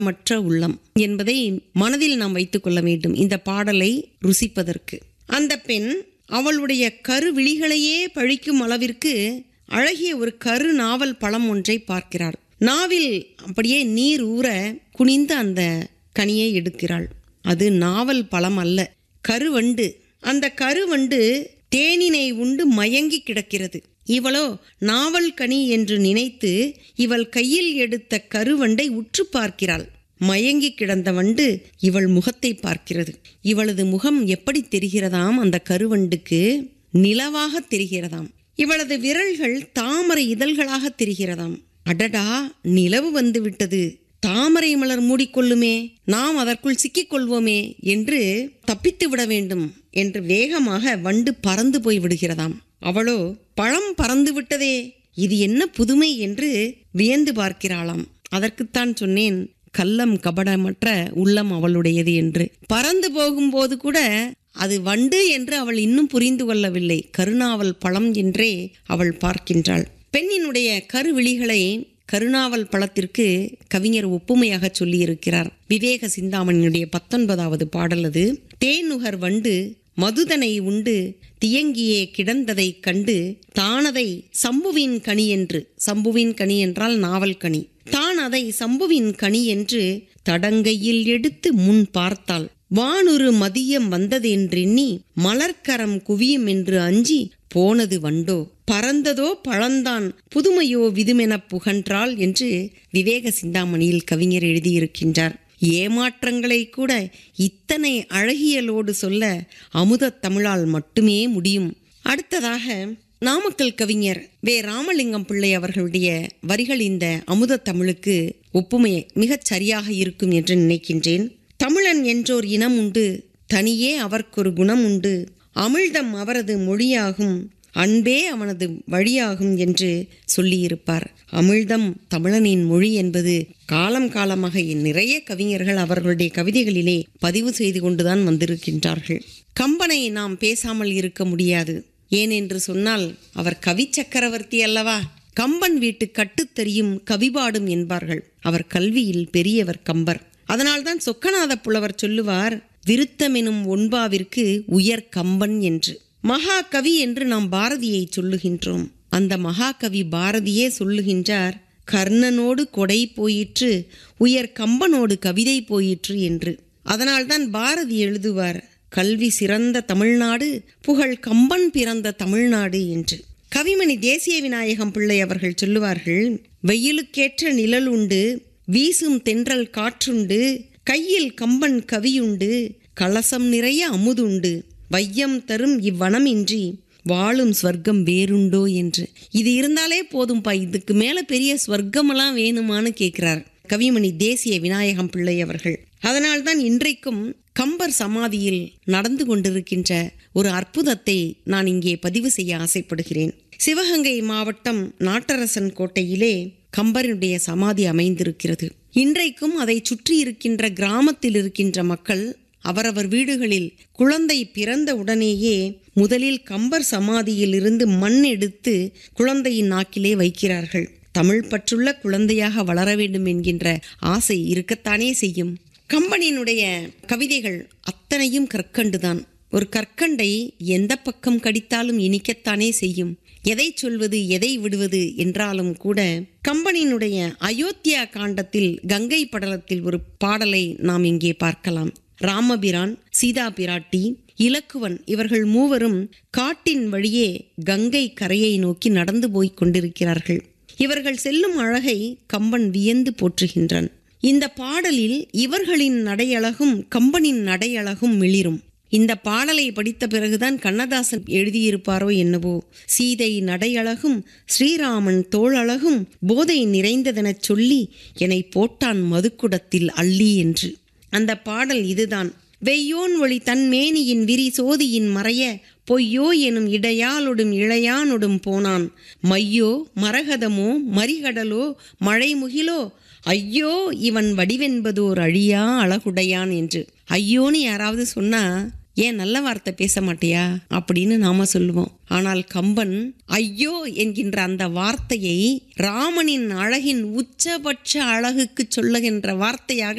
மற்ற உள்ளம் என்பதை மனதில் நாம் வைத்துக் கொள்ள வேண்டும் இந்த பாடலை ருசிப்பதற்கு. அந்த பெண் அவளுடைய கருவிழிகளையே பழிக்கும் அளவிற்கு அழகிய ஒரு கரு நாவல் பழம் ஒன்றை பார்க்கிறாள். நாவில் அப்படியே நீர் ஊற குனிந்து அந்த கனியை எடுக்கிறாள். அது நாவல் பழம் அல்ல, கருவண்டு. அந்த கருவண்டு தேனினை உண்டு மயங்கி கிடக்கிறது. இவளோ நாவல் கனி என்று நினைத்து இவள் கையில் எடுத்த கருவண்டை உற்று பார்க்கிறாள். மயங்கி கிடந்த வண்டு இவள் முகத்தை பார்க்கிறது. இவளது முகம் எப்படி தெரிகிறதாம்? அந்த கருவண்டுக்கு நிலவாக தெரிகிறதாம். இவளது விரல்கள் தாமரை இதழ்களாக தெரிகிறதாம். அடடா, நிலவு வந்து விட்டது, தாமரை மலர் மூடிக்கொள்ளுமே, நாம் அதற்குள் சிக்கிக்கொள்வோமே என்று தப்பித்து விட வேண்டும் என்று வேகமாக வண்டு பறந்து போய் விடுகிறதாம். அவளோ பழம் பறந்து விட்டதே, இது என்ன புதுமை என்று வியந்து பார்க்கிறாளாம். அதற்குத்தான் சொன்னேன், கள்ளம் கபடமற்ற உள்ளம் அவளுடையது என்று. பறந்து போகும்போது கூட அது வண்டு என்று அவள் இன்னும் புரிந்து கொள்ளவில்லை. கருநாவல் பழம் என்றே அவள் பார்க்கின்றாள். பெண்ணினுடைய கருவிழிகளை கருநாவல் பழத்திற்கு கவிஞர் ஒப்புமையாக சொல்லியிருக்கிறார். விவேக சிந்தாமணியினுடைய 19வது பாடல் அது. தேனுகர் வண்டு மதுதனை உண்டு தியங்கியே கிடந்ததை கண்டு தானதை சம்புவின் கனி என்று, சம்புவின் கனி என்றால் நாவல் கனி, தான் அதை சம்புவின் கனி என்று தடங்கையில் எடுத்து முன் பார்த்தாள். வானுரு மதியம் வந்ததென்றெண்ணி மலர்க்கரம் குவியும் என்று அஞ்சி போனது வண்டோ, பறந்ததோ பழந்தான் புதுமையோ விதுமெனப் புகன்றாள் என்று விவேக சிந்தாமணியில் கவிஞர் எழுதியிருக்கின்றார். ஏமாற்றங்களை கூட இத்தனை அழகியலோடு சொல்ல அமுத தமிழால் மட்டுமே முடியும். அடுத்ததாக நாமக்கல் கவிஞர் வே. ராமலிங்கம் பிள்ளை அவர்களுடைய வரிகள் இந்த அமுத தமிழுக்கு ஒப்புமை மிகச் சரியாக இருக்கும் என்று நினைக்கின்றேன். தமிழன் என்றோர் இனம் உண்டு, தனியே அவர்க்கொரு குணம் உண்டு, அமிழ்தம் அவரது மொழியாகும், அன்பே அவனது வழியாகும் என்று சொல்லியிருப்பார். அமிழ்தம் தமிழனின் மொழி என்பது காலம் காலமாக நிறைய கவிஞர்கள் அவர்களுடைய கவிதைகளிலே பதிவு செய்து கொண்டுதான் வந்திருக்கின்றார்கள். கம்பனை நாம் பேசாமல் இருக்க முடியாது. ஏனென்று சொன்னால் அவர் கவி சக்கரவர்த்தி அல்லவா. கம்பன் வீட்டு கட்டுத்தெரியும் கவிபாடும் என்பார்கள். அவர் கல்வியில் பெரியவர் கம்பர். அதனால்தான் சொக்கநாத புலவர் சொல்லுவார், விருத்தமெனும் ஒன்பாவிற்கு உயர் கம்பன் என்று. மகாகவி என்று நாம் பாரதியை சொல்லுகின்றோம். அந்த மகாகவி பாரதியே சொல்லுகின்றார், கர்ணனோடு கொடை போயிற்று, உயர் கம்பனோடு கவிதை போயிற்று என்று. அதனால்தான் பாரதி எழுதுவார், கல்வி சிறந்த தமிழ்நாடு, புகழ் கம்பன் பிறந்த தமிழ்நாடு என்று. கவிமணி தேசிய விநாயகம் பிள்ளை அவர்கள் சொல்லுவார்கள், வெயிலுக்கேற்ற நிழல் உண்டு, வீசும் தென்றல் காற்றுண்டு, கையில் கம்பன் கவியுண்டு, கலசம் நிறைய அமுதுண்டு, வையம் தரும் இவ்வனமின்றி வாழும் ஸ்வர்க்கம் வேறுண்டோ என்று. இது இருந்தாலே போதும்பா, இதுக்கு மேல பெரிய ஸ்வர்க்கமெல்லாம் வேணுமான்னு கேட்கிறார் கவிமணி தேசிய விநாயகம் பிள்ளை அவர்கள். அதனால்தான் இன்றைக்கும் கம்பர் சமாதியில் நடந்து கொண்டிருக்கின்ற ஒரு அற்புதத்தை நான் இங்கே பதிவு செய்ய ஆசைப்படுகிறேன். சிவகங்கை மாவட்டம் நாட்டரசன் கோட்டையிலே கம்பருடைய சமாதி அமைந்திருக்கிறது. இன்றைக்கும் அதை சுற்றி இருக்கின்ற கிராமத்தில் இருக்கின்ற மக்கள் அவரவர் வீடுகளில் குழந்தை பிறந்த உடனேயே முதலில் கம்பர் சமாதியில் இருந்து மண் எடுத்து குழந்தையின் நாக்கிலே வைக்கிறார்கள். தமிழ் பற்றுள்ள குழந்தையாக வளர வேண்டும் என்கின்ற ஆசை இருக்கத்தானே செய்யும். கம்பனினுடைய கவிதைகள் அத்தனையும் கற்கண்டுதான். ஒரு கற்கண்டை எந்த பக்கம் கடித்தாலும் இனிக்கத்தானே செய்யும். எதை சொல்வது எதை விடுவது என்றாலும் கூட கம்பனினுடைய அயோத்தியா காண்டத்தில் கங்கை படலத்தில் ஒரு பாடலை நாம் இங்கே பார்க்கலாம். ராமபிரான், சீதா பிராட்டி, இலக்குவன் இவர்கள் மூவரும் காட்டின் வழியே கங்கை கரையை நோக்கி நடந்து போய் கொண்டிருக்கிறார்கள். இவர்கள் செல்லும் அழகை கம்பன் வியந்து போற்றுகின்றான். இந்த பாடலில் இவர்களின் நடையழகும் கம்பனின் நடையழகும் மிளிரும். இந்த பாடலை படித்த பிறகுதான் கண்ணதாசன் எழுதியிருப்பாரோ என்னவோ, சீதை நடையழகும் ஸ்ரீராமன் தோளழகும் போதை நிறைந்ததெனச் சொல்லி என்னை போட்டான் மதுக்குடத்தில் அள்ளி என்று. அந்த பாடல் இதுதான். வெய்யோன் ஒளி தன் மேனியின் விரி சோதியின் மறைய பொய்யோ எனும் இடையாலொடும் இளையானொடும் போனான், மையோ மரகதமோ மறிகடலோ மழைமுகிலோ ஐயோ இவன் வடிவென்பதோர் அழியா அழகுடையான் என்று. ஐயோன்னு யாராவது சொன்னா ஏன் நல்ல வார்த்தை பேச மாட்டியா அப்படின்னு நாம சொல்லுவோம். ஆனால் கம்பன் ஐயோ என்கின்ற அந்த வார்த்தையை ராமனின் அழகின் உச்சபட்ச அழகுக்கு சொல்லுகின்ற வார்த்தையாக